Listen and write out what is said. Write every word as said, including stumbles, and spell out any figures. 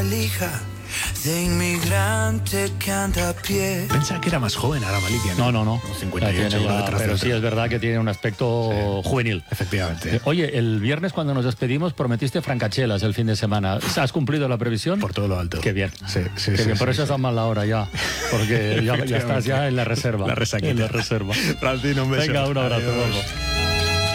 valija de inmigrante que anda a pie. Pensaba que era más joven ahora Malikia, No, no, no. cincuenta y ocho, Tiene ya, detrás pero del sí otro. es verdad que tiene un aspecto Sí. juvenil. Efectivamente. Oye, el viernes cuando nos despedimos prometiste francachelas el fin de semana. ¿Has cumplido la previsión? Por todo lo alto. Qué bien. Sí, sí, Qué sí, bien. sí, Por eso sí. estás mal la hora ya. Porque ya, ya estás ya en la reserva. La resaquita. En la reserva. Francino, un beso. Venga, un abrazo. Adiós. Vamos.